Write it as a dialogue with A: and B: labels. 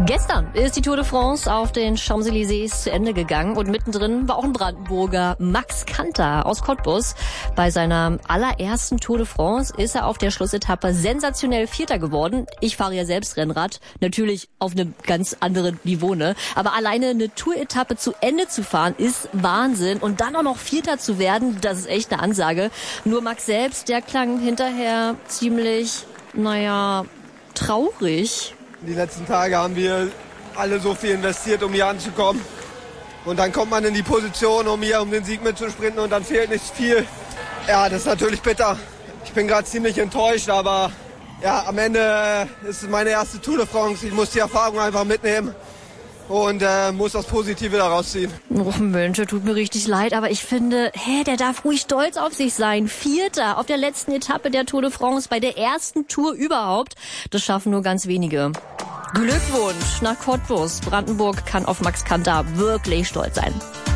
A: Gestern ist die Tour de France auf den Champs-Élysées zu Ende gegangen und mittendrin war auch ein Brandenburger, Max Kanter aus Cottbus. Bei seiner allerersten Tour de France ist er auf der Schlussetappe sensationell Vierter geworden. Ich fahre ja selbst Rennrad, natürlich auf einem ganz anderen Niveau, ne? Aber alleine eine Tour-Etappe zu Ende zu fahren ist Wahnsinn und dann auch noch Vierter zu werden, das ist echt eine Ansage. Nur Max selbst, der klang hinterher ziemlich, traurig.
B: Die letzten Tage haben wir alle so viel investiert, um hier anzukommen. Und dann kommt man in die Position, um hier um den Sieg mitzusprinten und dann fehlt nicht viel. Ja, das ist natürlich bitter. Ich bin gerade ziemlich enttäuscht, aber ja, am Ende ist es meine erste Tour de France. Ich muss die Erfahrung einfach mitnehmen und muss das Positive daraus ziehen.
A: Oh Mensch, tut mir richtig leid, aber ich finde, der darf ruhig stolz auf sich sein. Vierter auf der letzten Etappe der Tour de France, bei der ersten Tour überhaupt. Das schaffen nur ganz wenige. Glückwunsch nach Cottbus. Brandenburg kann auf Max Kanter wirklich stolz sein.